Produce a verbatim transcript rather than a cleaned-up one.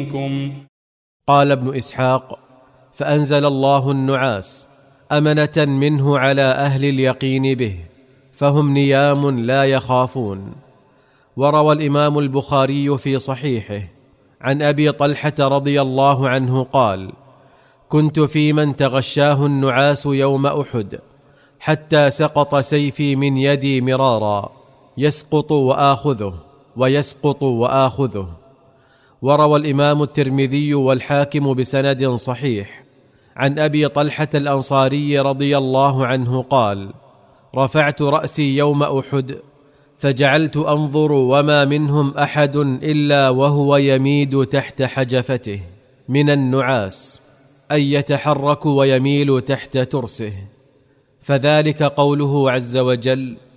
منكم. قال ابن إسحاق: فأنزل الله النعاس أمنة منه على أهل اليقين به، فهم نيام لا يخافون. وروى الإمام البخاري في صحيحه عن أبي طلحة رضي الله عنه قال: كنت في من تغشاه النعاس يوم أحد، حتى سقط سيفي من يدي مرارا، يسقط وآخذه ويسقط وآخذه. وروى الإمام الترمذي والحاكم بسند صحيح عن أبي طلحة الأنصاري رضي الله عنه قال: رفعت رأسي يوم أحد فجعلت أنظر وما منهم أحد إلا وهو يميد تحت حجفته من النعاس، أي يتحرك ويميل تحت ترسه. فذلك قوله عز وجل: